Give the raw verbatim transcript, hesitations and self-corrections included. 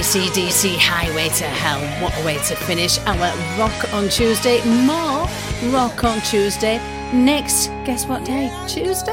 A C D C, Highway to Hell. What a way to finish our Rock on Tuesday. More Rock on Tuesday next, guess what day? Tuesday?